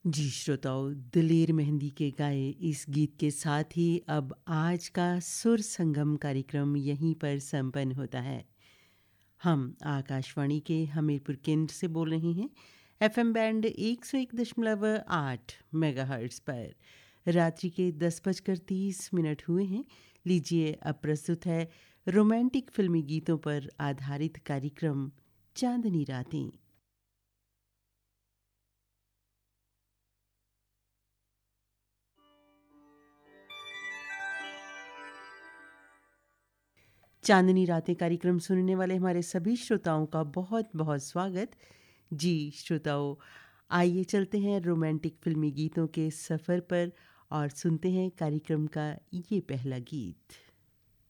जी श्रोताओं, दिलेर मेहंदी के गाए इस गीत के साथ ही अब आज का सुर संगम कार्यक्रम यहीं पर संपन्न होता है। हम आकाशवाणी के हमीरपुर केंद्र से बोल रहे हैं। एफएम बैंड 101.8 मेगाहर्ट्ज़ पर रात्रि के 10:30 हुए हैं। लीजिए, अब प्रस्तुत है रोमांटिक फिल्मी गीतों पर आधारित कार्यक्रम चांदनी रातें। चांदनी रातें कार्यक्रम सुनने वाले हमारे सभी श्रोताओं का बहुत बहुत स्वागत। जी श्रोताओं, आइए चलते हैं रोमांटिक फिल्मी गीतों के सफ़र पर और सुनते हैं कार्यक्रम का ये पहला गीत।